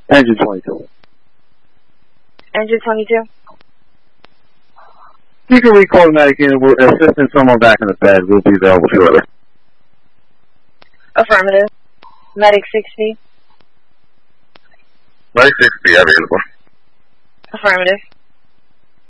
Engine 22. Engine 22? You can recall the medic unit. We're assisting someone back in the bed. We'll be available shortly. Affirmative. Medic 60? Medic 60, available. Affirmative.